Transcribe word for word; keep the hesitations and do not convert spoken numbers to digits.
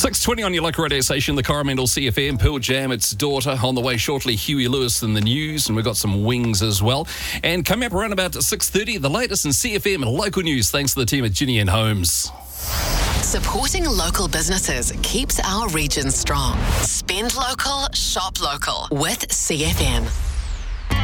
six twenty on your local radio station, the Coromandel C F M. Pearl Jam, its daughter. On the way shortly, Huey Lewis in the news, and we've got some wings as well. And coming up around about six thirty, the latest in C F M and local news, thanks to the team at Ginny and Homes. Supporting local businesses keeps our region strong. Spend local, shop local with C F M.